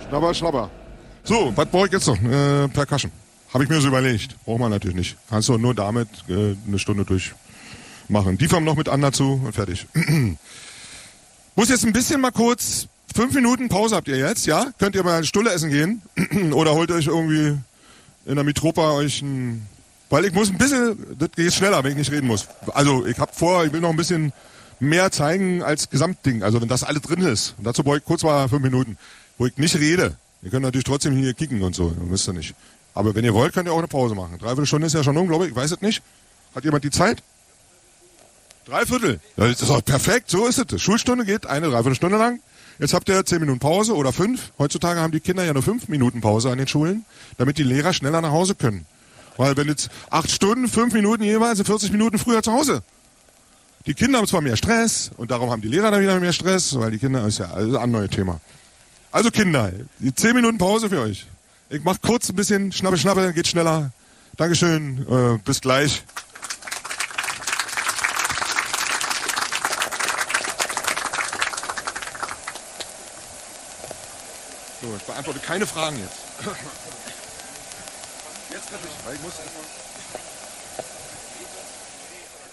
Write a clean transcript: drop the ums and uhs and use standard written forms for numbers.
Schnabber, Schnabber. So, was brauche ich jetzt noch? Percussion. Habe ich mir so überlegt. Braucht man natürlich nicht. Kannst du nur damit eine Stunde durchmachen. Die fangen noch mit an dazu und fertig. Muss jetzt ein bisschen mal kurz, 5 Minuten Pause habt ihr jetzt, ja? Könnt ihr mal eine Stulle essen gehen? Oder holt euch irgendwie in der Mitropa euch ein... Weil ich muss ein bisschen, das geht schneller, wenn ich nicht reden muss. Also ich will noch ein bisschen mehr zeigen als Gesamtding. Also wenn das alles drin ist. Und dazu brauche ich kurz mal 5 Minuten, wo ich nicht rede. Ihr könnt natürlich trotzdem hier kicken und so, müsst ihr nicht. Aber wenn ihr wollt, könnt ihr auch eine Pause machen. 3/4 Stunde ist ja schon glaube ich weiß es nicht. Hat jemand die Zeit? 3/4. Ja, das ist doch perfekt, so ist es. Schulstunde geht 1 Stunde lang. Jetzt habt ihr 10 Minuten Pause oder 5. Heutzutage haben die Kinder ja nur 5 Minuten Pause an den Schulen, damit die Lehrer schneller nach Hause können. Weil wenn jetzt 8 Stunden, 5 Minuten jeweils, sind 40 Minuten früher zu Hause. Die Kinder haben zwar mehr Stress und darum haben die Lehrer dann wieder mehr Stress, weil die Kinder, ist ja ein neues Thema. Also Kinder, die 10 Minuten Pause für euch. Ich mach kurz ein bisschen Schnappe, Schnappe, geht schneller. Dankeschön, bis gleich. So, ich beantworte keine Fragen jetzt. Jetzt fertig, weil ich muss erstmal...